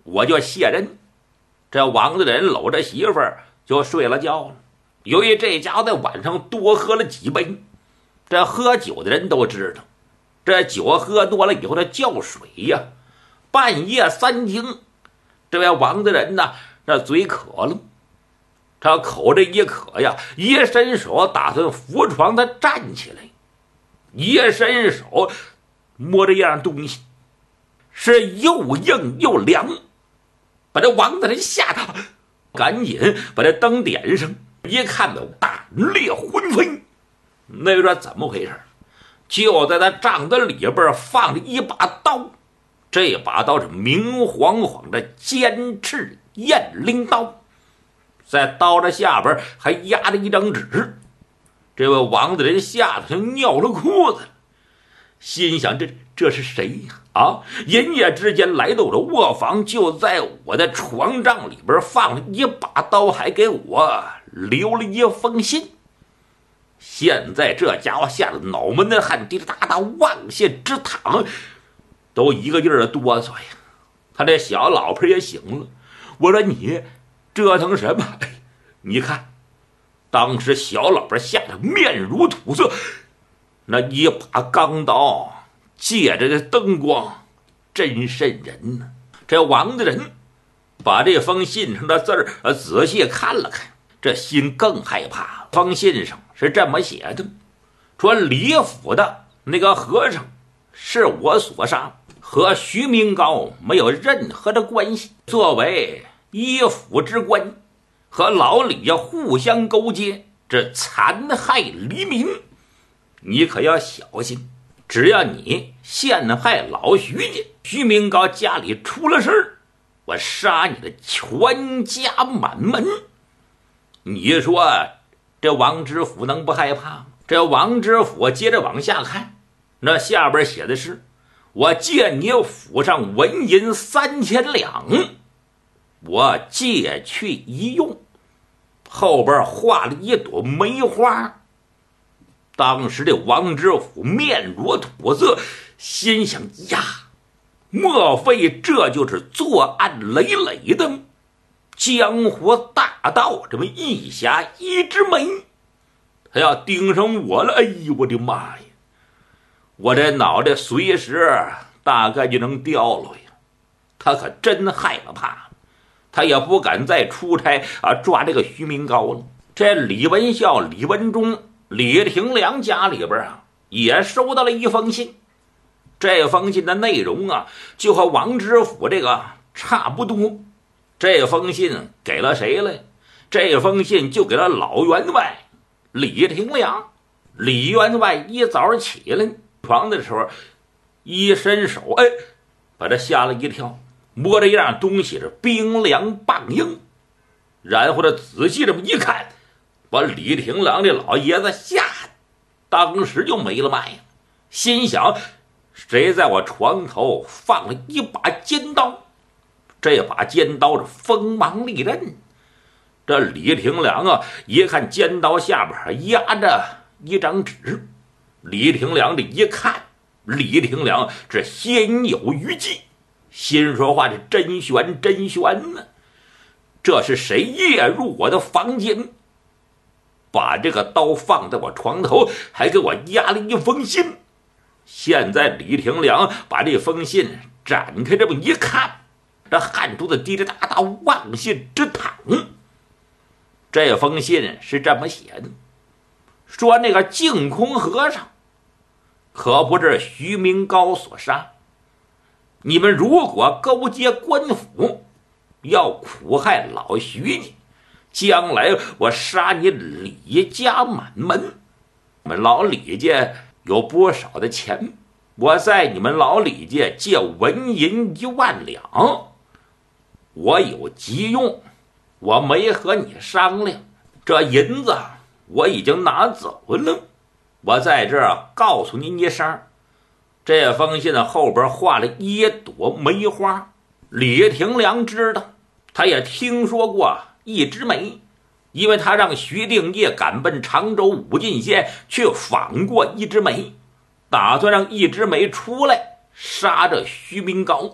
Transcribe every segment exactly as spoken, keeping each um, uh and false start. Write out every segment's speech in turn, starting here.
我就卸任。这王大人搂着媳妇儿就睡了觉了。由于这家伙在晚上多喝了几杯，这喝酒的人都知道，这酒喝多了以后，他叫水呀。半夜三更，这位王大人呢，那嘴渴了，他口这一渴呀，一伸手打算扶床，他站起来，一伸手摸着一样东西，是又硬又凉，把这王大人吓得赶紧把这灯点上，一看呢，胆裂魂飞。那说怎么回事？就在他帐子里边放着一把刀，这把刀是明晃晃的尖刺雁翎刀，在刀的下边还压着一张纸。这位王大人吓得就尿了裤子了，心想这这是谁呀？啊！一夜之间来到我的卧房，就在我的床帐里边放了一把刀，还给我留了一封信。现在这家伙吓得脑门的汗滴答答往下直淌，都一个劲儿的哆嗦呀。他这小老婆也醒了，我说你折腾什么？哎，你看，当时小老婆吓得面如土色，那一把钢刀借着这灯光真瘆人呢。这王大人把这封信上的字儿仔细看了看，这心更害怕了。封信上是这么写的，说李府的那个和尚是我所杀，和徐明高没有任何的关系。作为一府之官，和老李家互相勾结，这残害黎民，你可要小心。只要你陷害老徐家，徐明高家里出了事儿，我杀你的全家满门。你说这王知府能不害怕吗？这王知府接着往下看，那下边写的是：我借你府上纹银三千两，我借去一用。后边画了一朵梅花。当时这王知府面如土色，心想呀，莫非这就是作案累累的江湖大盗这么一侠一枝梅？他要盯上我了，哎呦我的妈呀，我这脑袋随时大概就能掉了呀。他可真害了怕，他也不敢再出差啊抓这个徐明高了。这李文孝、李文忠、李廷良家里边啊也收到了一封信。这封信的内容啊就和王知府这个差不多。这封信给了谁了？这封信就给了老员外李廷良。李员外一早起来床的时候，一伸手，哎，把他吓了一跳，摸着一样东西是冰凉棒硬。然后他仔细这么一看，把李廷良这老爷子吓得当时就没了脉呀，心想谁在我床头放了一把尖刀？这把尖刀是锋芒利刃。这李廷良啊一看尖刀下边压着一张纸，李廷良这一看，李廷良这心有余悸，心说话是真悬真悬呢。这是谁夜入我的房间，把这个刀放在我床头，还给我压了一封信？现在李廷良把这封信展开这么一看，这汗珠子滴滴答答往下直淌。这封信是这么写的，说那个净空和尚可不是徐明高所杀，你们如果勾结官府，要苦害老徐家，将来我杀你李家满门。我们老李家有不少的钱，我在你们老李家借纹银一万两，我有急用，我没和你商量，这银子我已经拿走了，我在这儿告诉您一声。这封信的后边画了一朵梅花。李廷良知道，他也听说过一枝梅，因为他让徐定业赶奔常州武进县去访过一枝梅，打算让一枝梅出来杀这徐明高。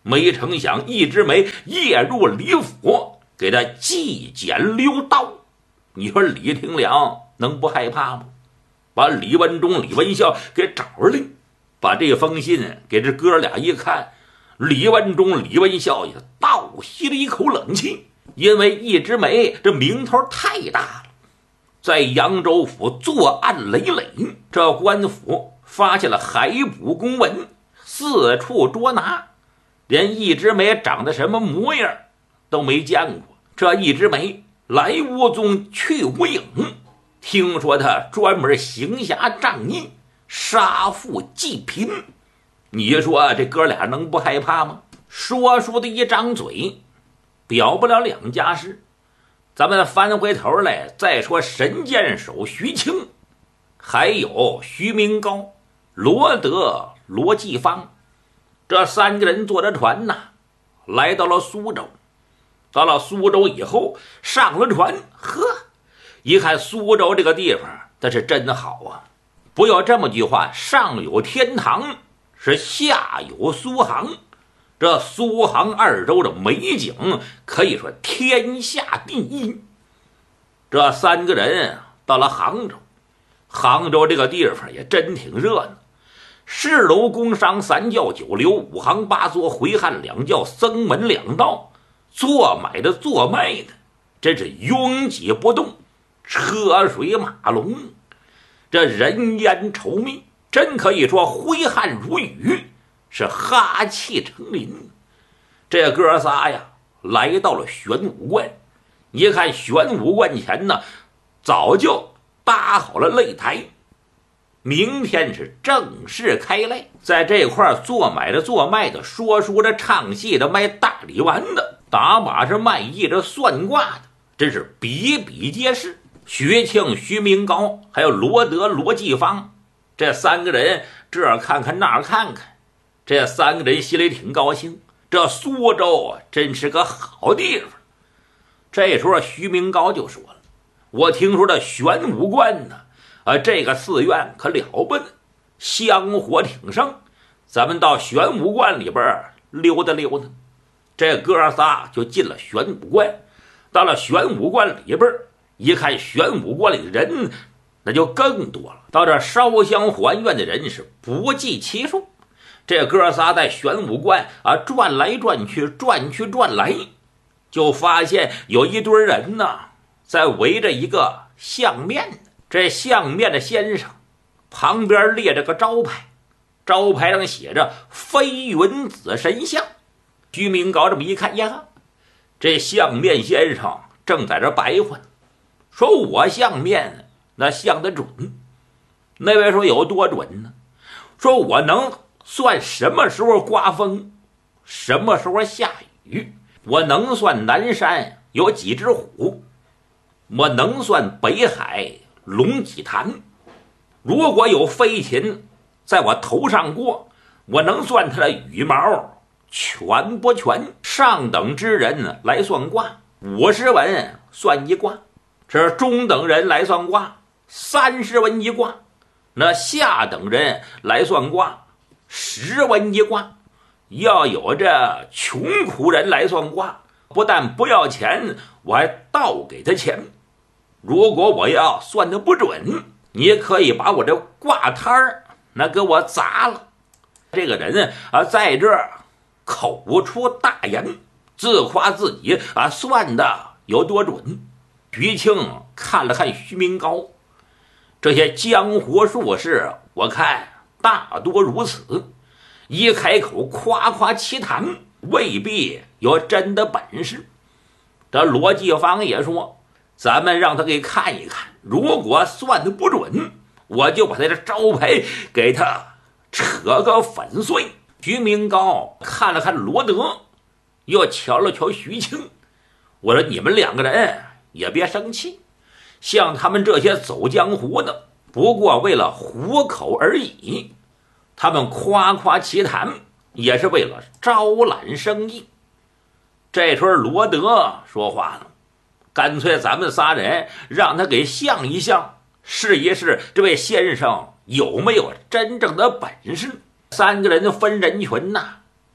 没成想一枝梅夜入李府，给他祭剪溜刀。你说李廷良能不害怕吗？把李文忠、李文孝给找来，把这封信给这哥俩一看，李文忠、李文孝也倒吸了一口冷气，因为一枝梅这名头太大了，在扬州府作案累累，这官府发现了海捕公文，四处捉拿，连一枝梅长得什么模样都没见过。这一枝梅来无踪去无影，听说他专门行侠仗义，杀富济贫。你说这哥俩能不害怕吗？说书的一张嘴表不了两家事。咱们翻回头来再说神箭手徐庆，还有徐明高、罗德、罗继芳，这三个人坐着船呐，来到了苏州。到了苏州以后，上了船，呵，一看苏州这个地方，那是真好啊！不要这么句话，上有天堂，是下有苏杭。这苏杭二州的美景可以说天下第一。这三个人到了杭州，杭州这个地方也真挺热闹，市楼工商三教九流五行八作回汉两教僧门两道，做买的做卖的真是拥挤不动，车水马龙，这人烟稠密，真可以说挥汗如雨，是哈气成林。这哥仨呀来到了玄武观，一看玄武观前呢早就搭好了擂台，明天是正式开擂。在这块做买的做卖的，说书的唱戏的，卖大礼丸的，打马是卖艺的，算卦的，真是比比皆是。徐庆、徐明高还有罗德、罗继芳，这三个人这儿看看那儿看看，这三个人心里挺高兴，这苏州真是个好地方。这时候徐明高就说了，我听说这玄武观呢，啊，这个寺院可了不得，香火挺盛，咱们到玄武观里边溜达溜达。这哥仨就进了玄武观，到了玄武观里边一看，玄武观里的人那就更多了，到这烧香还愿的人是不计其数。这哥仨在玄武观啊转来转去，转去转来，就发现有一堆人呢在围着一个相面的。这相面的先生旁边列着个招牌，招牌上写着飞云子神像。居明高这么一看呀，这相面先生正在这白话，说我相面那相得准。那位说有多准呢？说我能算什么时候刮风，什么时候下雨，我能算南山有几只虎，我能算北海龙几潭，如果有飞禽在我头上过，我能算它的羽毛全不全。上等之人来算卦，五十文算一卦，这是中等人来算卦，三十文一卦，那下等人来算卦，十文一卦。要有这穷苦人来算卦，不但不要钱，我还倒给他钱。如果我要算得不准，你可以把我这卦摊儿那给我砸了。这个人啊，在这儿口出大言，自夸自己啊算的有多准。徐庆看了看徐明高，这些江湖术士我看大多如此，一开口夸夸其谈，未必有真的本事。这罗继芳也说，咱们让他给看一看，如果算的不准，我就把他的招牌给他扯个粉碎。徐明高看了看罗德，又瞧了瞧徐庆，我说你们两个人也别生气，像他们这些走江湖的，不过为了糊口而已，他们夸夸其谈也是为了招揽生意。这时候罗德说话了，干脆咱们仨人让他给相一相，试一试这位先生有没有真正的本事。三个人分人群呐、啊，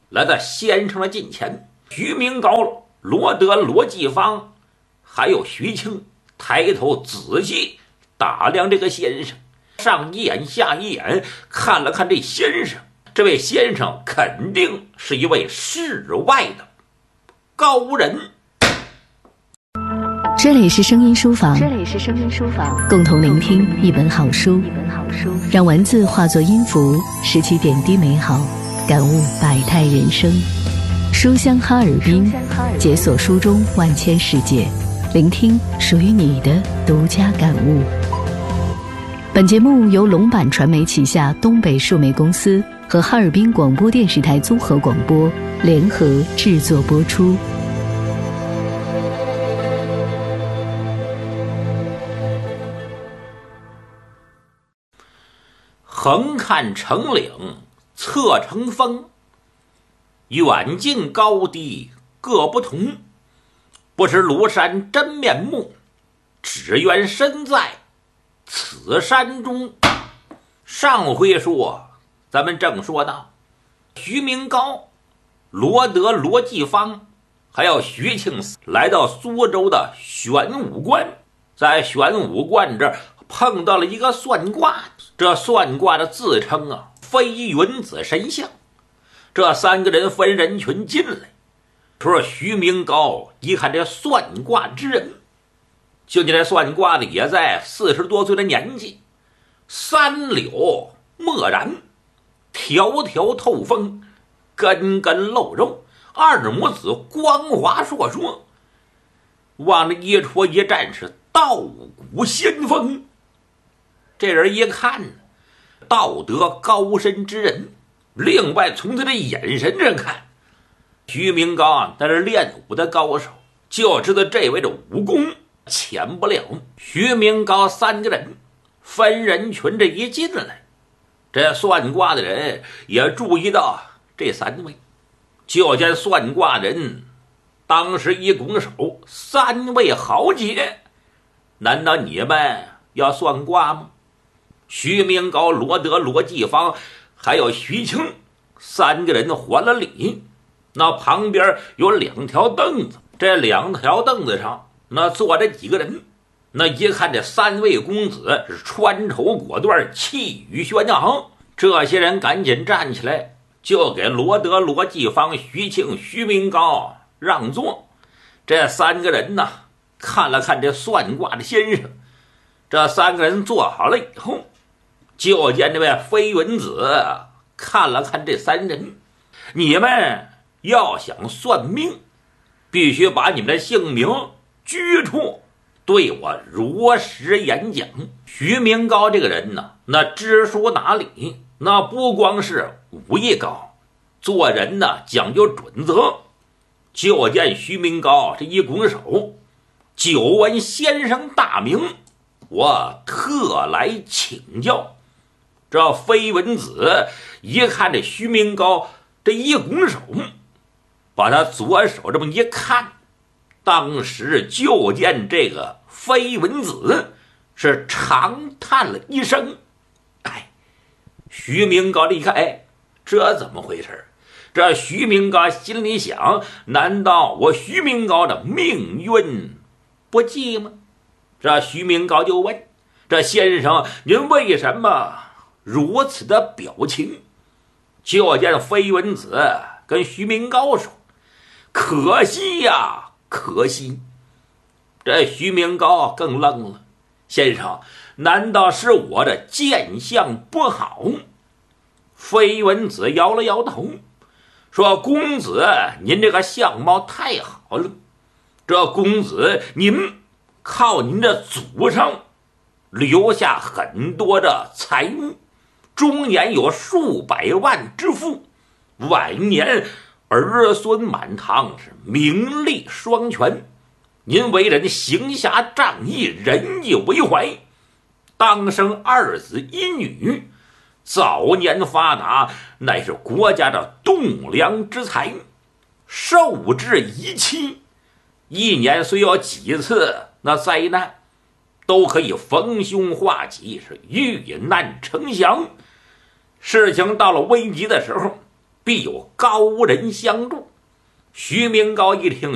来到先生的近前。徐明高、罗德、罗继芳还有徐庆抬头仔细打量这个先生，上一眼下一眼看了看这先生。这位先生肯定是一位世外的高人。 这里是声音书房，这里是声音书房，共同聆听一本好书，一本好书，让文字化作音符，拾起点滴美好，感悟百态人生。书香哈尔滨，解锁书中万千世界，聆听属于你的独家感悟。本节目由龙版传媒旗下东北数媒公司和哈尔滨广播电视台综合广播联合制作播出。 横看成岭侧成峰，远近高低各不同，不识庐山真面目，只缘身在此山中。上回说咱们正说到徐明高、罗德、罗继芳还有徐庆来到苏州的玄武关，在玄武关这儿碰到了一个算卦，这算卦的自称啊飞云子神像。这三个人分人群进来，说徐明高一看这算卦之人，就见这算卦的也在四十多岁的年纪，三绺漠然，条条透风，根根露肉，二母子光华烁烁，往那一戳一站是道骨仙风。这人一看道德高深之人，另外从他的眼神上看，徐明高啊那是练武的高手，就知道这位的武功浅不了。徐明高三个人分人群这一进来，这算卦的人也注意到这三位，就见算卦人当时一拱手，三位豪杰，难道你们要算卦吗？徐明高、罗德、罗继芳还有徐庆三个人还了礼。那旁边有两条凳子，这两条凳子上那坐着几个人，那一看这三位公子是穿绸裹缎，气宇轩昂，这些人赶紧站起来，就给罗德、罗继芳、徐庆、徐明高让座。这三个人呢看了看这算卦的先生，这三个人坐好了以后，就见这位飞云子看了看这三人，你们要想算命，必须把你们的姓名居处对我如实演讲。徐明高这个人呢，那知书达理，那不光是武艺高，做人呢讲究准则。就见徐明高这一拱手，久闻先生大名，我特来请教。这飞文子一看这徐明高这一拱手，把他左手这么一看，当时就见这个飞文子是长叹了一声。哎，徐明高一看，哎，这怎么回事？这徐明高心里想，难道我徐明高的命运不济吗？这徐明高就问，这先生您为什么如此的表情？就见飞文子跟徐明高说，可惜呀，可惜。这徐明高更愣了，先生，难道是我的见相不好？飞文子摇了摇头，说公子您这个相貌太好了，这公子您靠您的祖上留下很多的财物，终年有数百万之富，晚年儿孙满堂，是名利双全。您为人行侠仗义，仁义为怀，当生二子一女，早年发达，乃是国家的栋梁之才，受之一期，一年虽有几次那灾难，都可以逢凶化吉，是遇难成祥。事情到了危急的时候， 必有高人相助。徐明高一听